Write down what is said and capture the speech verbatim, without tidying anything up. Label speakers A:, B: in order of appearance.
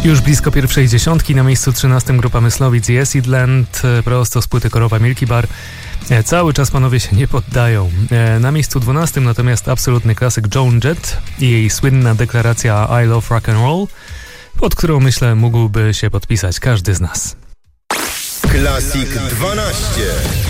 A: Już blisko pierwszej dziesiątki, na miejscu trzynastym grupa Myslowic i Acid prosto z płyty Korowa Milky Bar. Cały czas panowie się nie poddają. Na miejscu dwunastym natomiast absolutny klasyk Joan Jett i jej słynna deklaracja I love rock and roll, pod którą myślę mógłby się podpisać każdy z nas.
B: Klasik dwanaście.